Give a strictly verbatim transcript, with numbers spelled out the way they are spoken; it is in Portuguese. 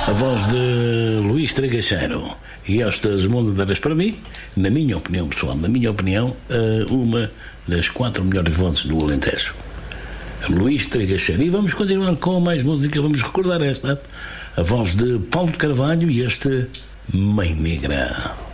A voz de Luís Tragacheiro. E estas mondadeiras, para mim, na minha opinião pessoal, na minha opinião, uma das quatro melhores vozes do Alentejo. Luís Tragacheiro. E vamos continuar com mais música. Vamos recordar esta, a voz de Paulo de Carvalho e este Mãe Negra.